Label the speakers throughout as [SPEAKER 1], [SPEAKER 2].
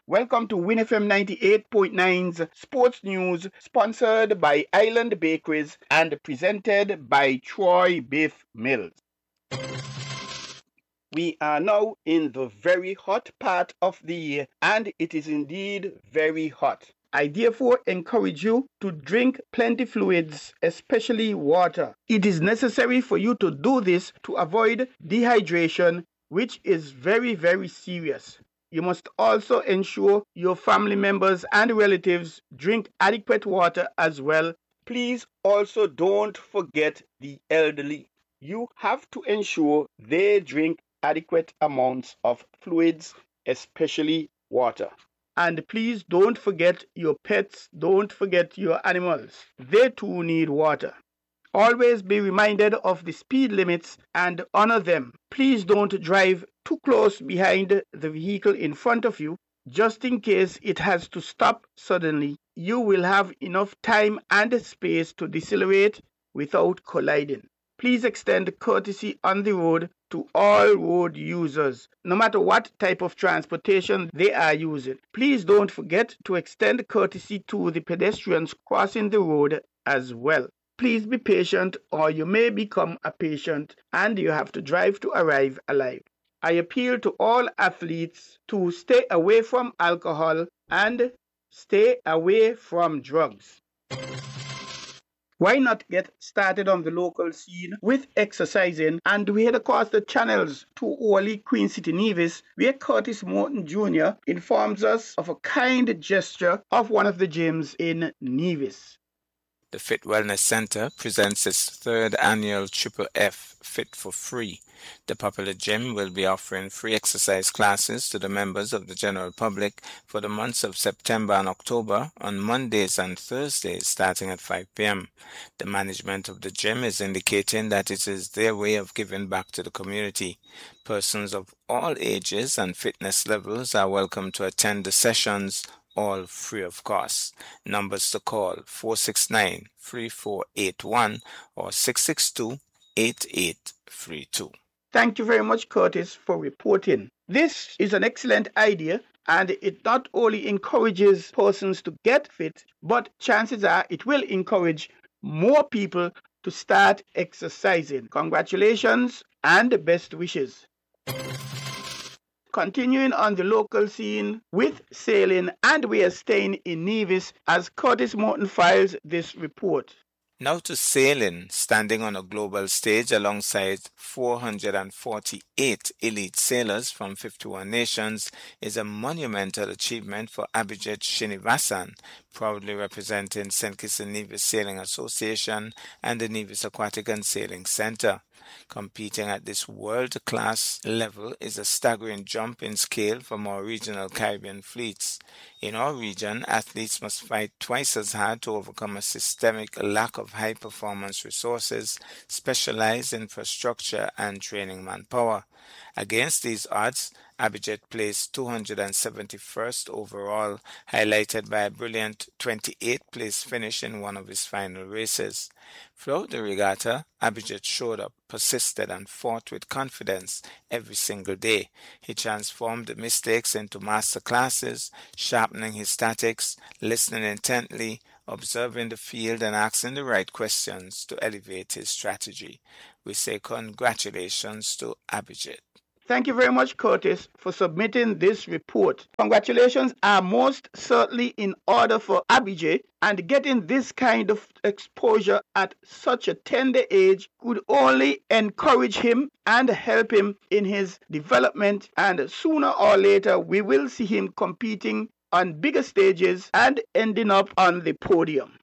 [SPEAKER 1] Welcome to WinFM 98.9's Sports News, sponsored by Island Bakeries and presented by Troy Beef Mills. We are now in the very hot part of the year, and it is indeed very hot. I therefore encourage you to drink plenty fluids, especially water. It is necessary for you to do this to avoid dehydration, which is very, very serious. You must also ensure your family members and relatives drink adequate water as well. Please also don't forget the elderly. You have to ensure they drink adequate amounts of fluids, especially water. And please don't forget your pets, don't forget your animals. They too need water. Always be reminded of the speed limits and honor them. Please don't drive too close behind the vehicle in front of you, just in case it has to stop suddenly. You will have enough time and space to decelerate without colliding. Please extend courtesy on the road to all road users, no matter what type of transportation they are using. Please don't forget to extend courtesy to the pedestrians crossing the road as well. Please be patient, or you may become a patient and you have to drive to arrive alive. I appeal to all athletes to stay away from alcohol and stay away from drugs. Why not get started on the local scene with exercising and we head across the channels to Orly, Queen City, Nevis, where Curtis Morton Jr. informs us of a kind gesture of one of the gyms in Nevis.
[SPEAKER 2] The Fit Wellness Center presents its third annual Triple F Fit for Free. The popular gym will be offering free exercise classes to the members of the general public for the months of September and October on Mondays and Thursdays starting at 5 p.m. The management of the gym is indicating that it is their way of giving back to the community. Persons of all ages and fitness levels are welcome to attend the sessions, all free of cost. Numbers to call 469-3481 or 662-8832.
[SPEAKER 1] Thank you very much, Curtis, for reporting. This is an excellent idea, and it not only encourages persons to get fit, but chances are it will encourage more people to start exercising. Congratulations and best wishes. Continuing on the local scene with sailing, and we are staying in Nevis as Curtis Morton files this report.
[SPEAKER 2] Now to sailing, standing on a global stage alongside 448 elite sailors from 51 nations is a monumental achievement for Abhijit Srinivasan, proudly representing St. Kitts and Nevis Sailing Association and the Nevis Aquatic and Sailing Center. Competing at this world-class level is a staggering jump in scale from our regional Caribbean fleets. In our region, athletes must fight twice as hard to overcome a systemic lack of high-performance resources, specialized infrastructure, and training manpower. Against these odds, Abhijit placed 271st overall, highlighted by a brilliant 28th place finish in one of his final races. Throughout the regatta, Abhijit showed up, persisted, and fought with confidence every single day. He transformed the mistakes into master classes, sharpening his tactics, listening intently, observing the field, and asking the right questions to elevate his strategy. We say congratulations to Abhijit.
[SPEAKER 1] Thank you very much, Curtis, for submitting this report. Congratulations are most certainly in order for Abhijit, and getting this kind of exposure at such a tender age could only encourage him and help him in his development, and sooner or later we will see him competing on bigger stages and ending up on the podium.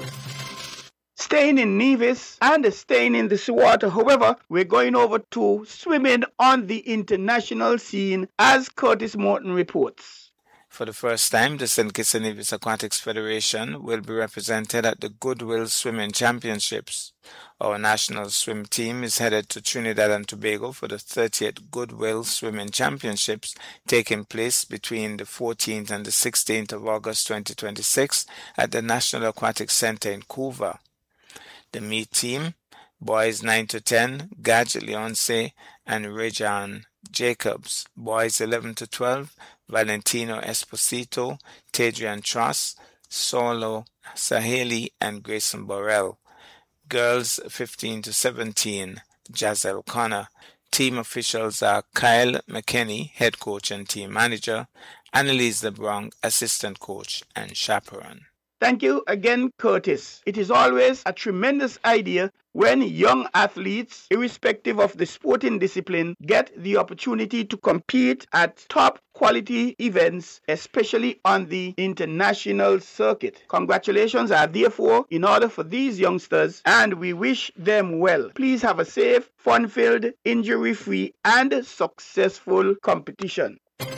[SPEAKER 1] Staying in Nevis and staying in the seawater, however, we're going over to swimming on the international scene as Curtis Morton reports.
[SPEAKER 2] For the first time, the St. Kitts and Nevis Aquatics Federation will be represented at the Goodwill Swimming Championships. Our national swim team is headed to Trinidad and Tobago for the 30th Goodwill Swimming Championships, taking place between the 14th and the 16th of August 2026 at the National Aquatic Center in Couva. The meet team, boys 9 to 10, Gaj Leonce and Rejan Jacobs. Boys 11 to 12, Valentino Esposito, Tadrian Truss, Solo Saheli, and Grayson Borrell. Girls 15 to 17, Jazel Connor. Team officials are Kyle McKinney, head coach and team manager, Annalise LeBlanc, assistant coach and chaperone.
[SPEAKER 1] Thank you again, Curtis. It is always a tremendous idea when young athletes, irrespective of the sporting discipline, get the opportunity to compete at top quality events, especially on the international circuit. Congratulations are therefore in order for these youngsters, and we wish them well. Please have a safe, fun-filled, injury-free, and successful competition.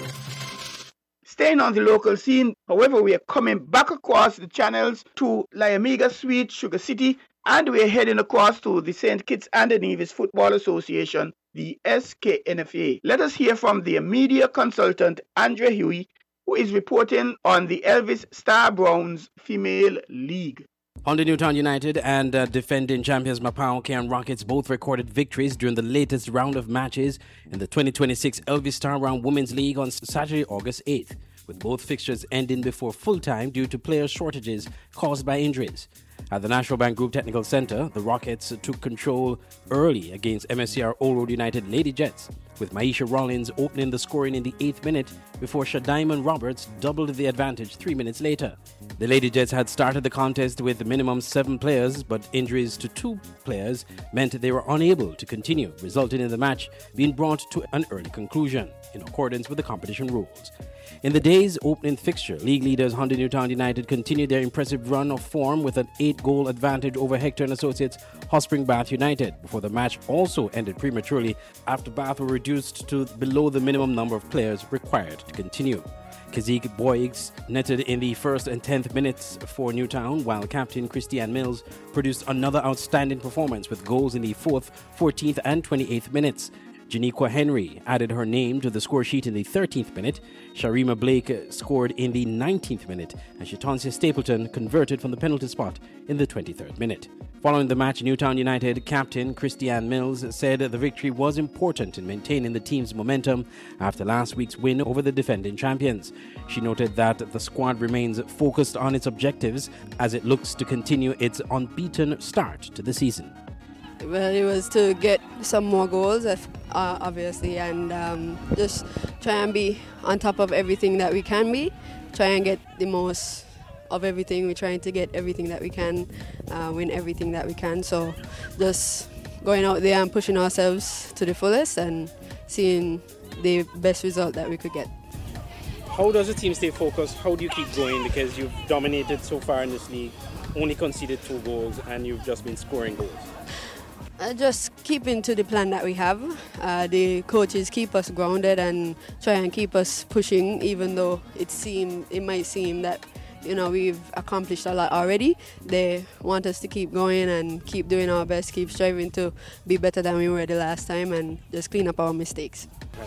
[SPEAKER 1] Staying on the local scene, however, we are coming back across the channels to Liamiga Sweet Sugar City, and we are heading across to the St. Kitts and Nevis Football Association, the SKNFA. Let us hear from the media consultant, Andrea Huey, who is reporting on the Elvis Star Browns Female League.
[SPEAKER 3] Honda Newtown United and defending champions Mapao Cairn Rockets both recorded victories during the latest round of matches in the 2026 Elvis Star Round Women's League on Saturday, August 8th, with both fixtures ending before full time due to player shortages caused by injuries. At the National Bank Group Technical Center, the Rockets took control early against MSCR Old Road United Lady Jets, with Maisha Rollins opening the scoring in the 8th minute before Shadiman Roberts doubled the advantage 3 minutes later. The Lady Jets had started the contest with a minimum 7 players, but injuries to 2 players meant they were unable to continue, resulting in the match being brought to an early conclusion in accordance with the competition rules. In the day's opening fixture, league leaders Honda Newtown United continued their impressive run of form with an 8-goal advantage over Hector and Associates Hotspring Bath United, before the match also ended prematurely after Bath were reduced to below the minimum number of players required to continue. Kazik Boygs netted in the first and 10th minutes for Newtown, while captain Christiane Mills produced another outstanding performance with goals in the 4th, 14th and 28th minutes. Janiqua Henry added her name to the score sheet in the 13th minute. Sharima Blake scored in the 19th minute, and Shatonsia Stapleton converted from the penalty spot in the 23rd minute. Following the match, Newtown United captain Christiane Mills said the victory was important in maintaining the team's momentum after last week's win over the defending champions. She noted that the squad remains focused on its objectives as it looks to continue its unbeaten start to the season.
[SPEAKER 4] Well, it was to get some more goals, obviously, and just try and be on top of everything that we can be. Try and get the most of everything. We're trying to get everything that we can, win everything that we can. So just going out there and pushing ourselves to the fullest and seeing the best result that we could get.
[SPEAKER 5] How does the team stay focused? How do you keep going? Because you've dominated so far in this league, only conceded 2 goals, and you've just been scoring goals.
[SPEAKER 4] Just keeping to the plan that we have. The coaches keep us grounded and try and keep us pushing, even though it might seem that we've accomplished a lot already. They want us to keep going and keep doing our best, keep striving to be better than we were the last time, and just clean up our mistakes.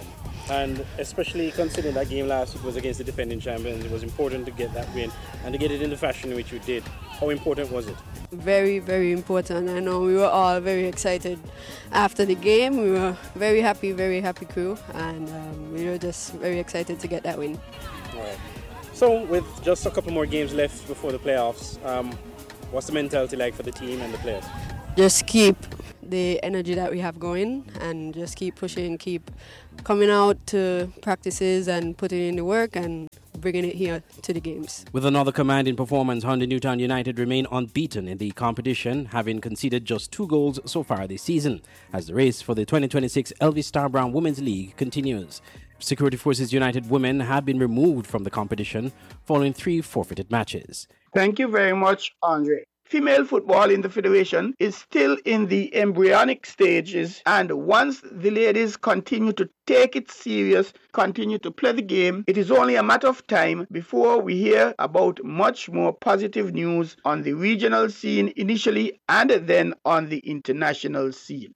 [SPEAKER 5] And especially considering that game last week was against the defending champions, it was important to get that win and to get it in the fashion in which you did. How important was it?
[SPEAKER 4] Very, very important. I know we were all very excited after the game. We were very happy crew, and we were just very excited to get that win.
[SPEAKER 5] All right. So with just a couple more games left before the playoffs, what's the mentality like for the team and the players?
[SPEAKER 4] Just keep the energy that we have going and just keep pushing, keep coming out to practices and putting in the work and bringing it here to the games.
[SPEAKER 3] With another commanding performance, Honda Newtown United remain unbeaten in the competition, having conceded just 2 goals so far this season, as the race for the 2026 Elvis Star Brown Women's League continues. Security Forces United women have been removed from the competition following 3 forfeited matches.
[SPEAKER 1] Thank you very much, Andre. Female football in the Federation is still in the embryonic stages, and once the ladies continue to take it serious, continue to play the game, it is only a matter of time before we hear about much more positive news on the regional scene initially and then on the international scene.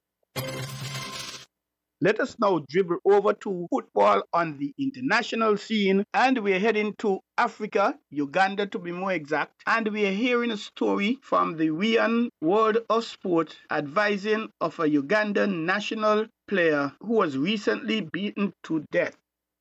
[SPEAKER 1] Let us now dribble over to football on the international scene, and we're heading to Africa, Uganda to be more exact, and we are hearing a story from the WIAN World of Sport advising of a Ugandan national player who was recently beaten to death.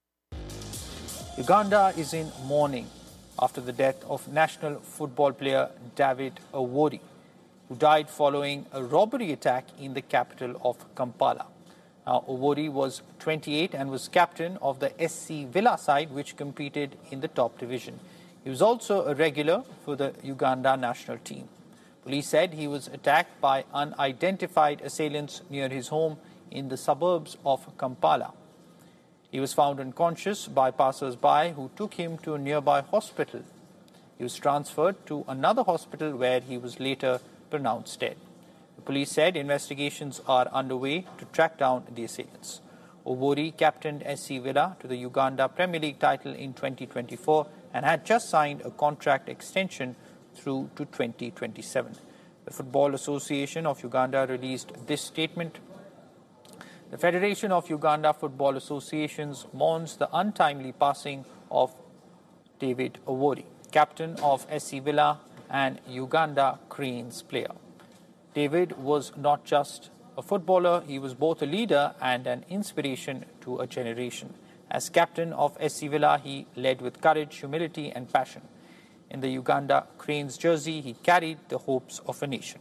[SPEAKER 6] Uganda is in mourning after the death of national football player David Awori, who died following a robbery attack in the capital of Kampala. Now, Awori was 28 and was captain of the SC Villa side, which competed in the top division. He was also a regular for the Uganda national team. Police said he was attacked by unidentified assailants near his home in the suburbs of Kampala. He was found unconscious by passers-by who took him to a nearby hospital. He was transferred to another hospital where he was later pronounced dead. The police said investigations are underway to track down the assailants. Awori captained SC Villa to the Uganda Premier League title in 2024 and had just signed a contract extension through to 2027. The Football Association of Uganda released this statement. The Federation of Uganda Football Associations mourns the untimely passing of David Awori, captain of SC Villa and Uganda Cranes player. David was not just a footballer, he was both a leader and an inspiration to a generation. As captain of SC Villa, he led with courage, humility and passion. In the Uganda Cranes jersey, he carried the hopes of a nation.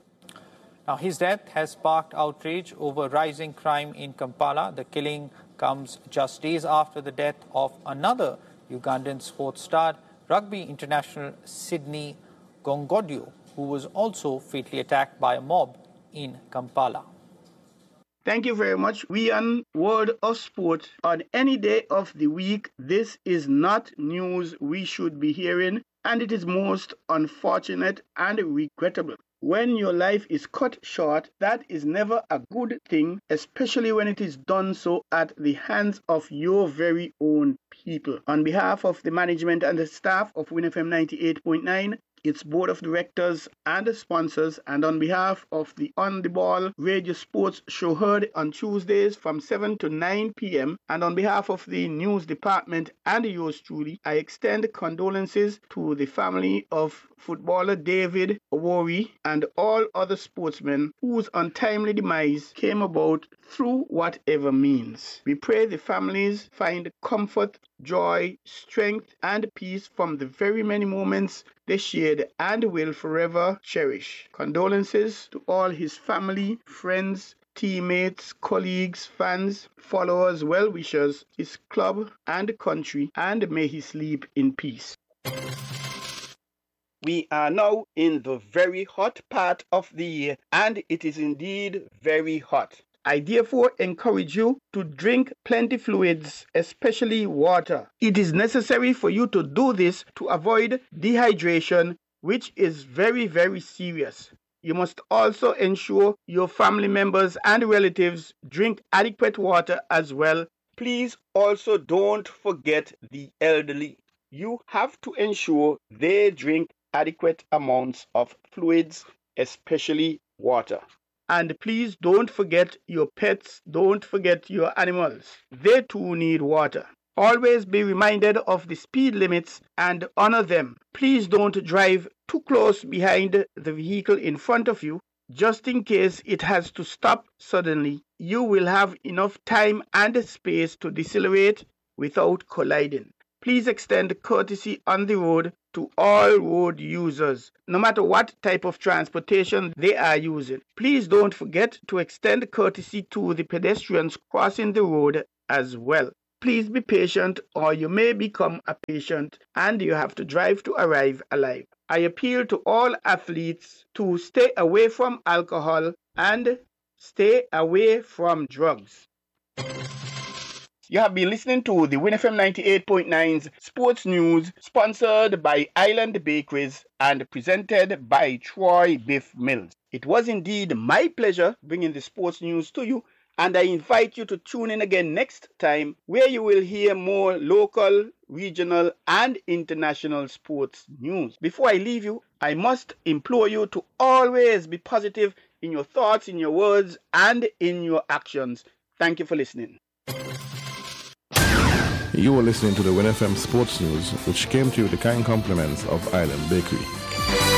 [SPEAKER 6] Now, his death has sparked outrage over rising crime in Kampala. The killing comes just days after the death of another Ugandan sports star, rugby international Sydney Gongodio, who was also fatally attacked by a mob in Kampala.
[SPEAKER 1] Thank you very much. We on World of Sport on any day of the week. This is not news we should be hearing, and it is most unfortunate and regrettable. When your life is cut short, that is never a good thing, especially when it is done so at the hands of your very own people. On behalf of the management and the staff of WinFM 98.9, its board of directors and sponsors, and on behalf of the On the Ball radio sports show heard on Tuesdays from 7 to 9 p.m., and on behalf of the news department and yours truly, I extend condolences to the family of footballer David Awori and all other sportsmen whose untimely demise came about through whatever means. We pray the families find comfort, joy, strength, and peace from the very many moments they shared and will forever cherish. Condolences to all his family, friends, teammates, colleagues, fans, followers, well-wishers, his club and country, and may he sleep in peace. We are now in the very hot part of the year, and it is indeed very hot. I therefore encourage you to drink plenty fluids, especially water. It is necessary for you to do this to avoid dehydration, which is very, very serious. You must also ensure your family members and relatives drink adequate water as well. Please also don't forget the elderly. You have to ensure they drink adequate amounts of fluids, especially water. And please don't forget your pets, don't forget your animals. They too need water. Always be reminded of the speed limits and honor them. Please don't drive too close behind the vehicle in front of you. Just in case it has to stop suddenly, you will have enough time and space to decelerate without colliding. Please extend courtesy on the road to all road users, no matter what type of transportation they are using. Please don't forget to extend courtesy to the pedestrians crossing the road as well. Please be patient, or you may become a patient and you have to drive to arrive alive. I appeal to all athletes to stay away from alcohol and stay away from drugs. You have been listening to the WinFM 98.9's Sports News, sponsored by Island Bakeries and presented by Troy Biff Mills. It was indeed my pleasure bringing the sports news to you, and I invite you to tune in again next time, where you will hear more local, regional, and international sports news. Before I leave you, I must implore you to always be positive in your thoughts, in your words, and in your actions. Thank you for listening.
[SPEAKER 7] You were listening to the WinFM Sports News, which came to you with the kind compliments of Island Bakery.